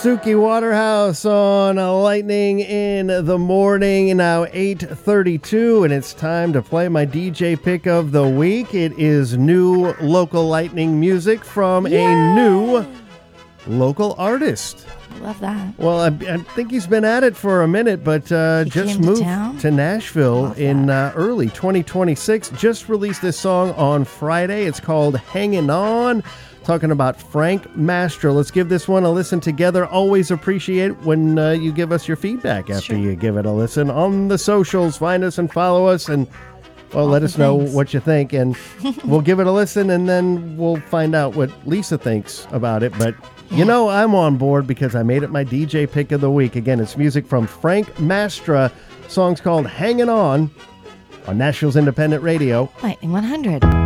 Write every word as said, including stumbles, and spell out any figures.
Suki Waterhouse on Lightning in the Morning, now eight thirty-two, and it's time to play my D J pick of the week. It is new local Lightning music from Yay! a new local artist. Love that. Well, I, I think he's been at it for a minute, but uh, just moved to, to Nashville in uh, early twenty twenty-six. Just released this song on Friday. It's called Hangin' On. Talking about Frank Mastro. Let's give this one a listen together. Always appreciate when uh, you give us your feedback after sure. you give it a listen. On the socials, find us and follow us, and well, All let us know things. what you think, and we'll give it a listen, and then we'll find out what Lisa thinks about it. But yeah. you know I'm on board because I made it my D J pick of the week. Again, it's music from Frank Mastro. Song's called Hangin' On on Nashville's Independent Radio. Lightning one hundred.